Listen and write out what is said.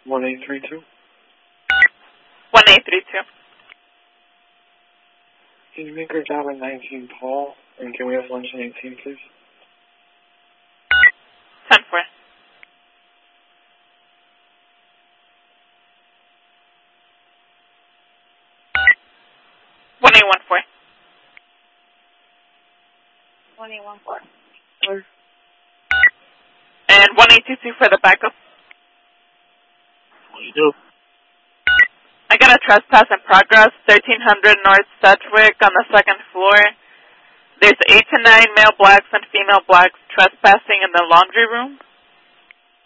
1832. 1832. Can you make our job at 19 Paul? And can we have lunch at 18, please? 10 for. One eight one four. 1814. And 1822 for the backup. 22. I got a trespass in progress, 1300 North Sedgwick on the second floor. There's 8 to 9 male blacks and female blacks trespassing in the laundry room.